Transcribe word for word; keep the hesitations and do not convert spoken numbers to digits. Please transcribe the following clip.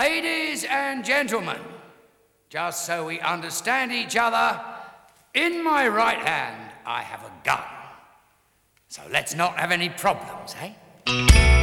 Ladies and gentlemen, just so we understand each other, in my right hand I have a gun. So let's not have any problems, eh?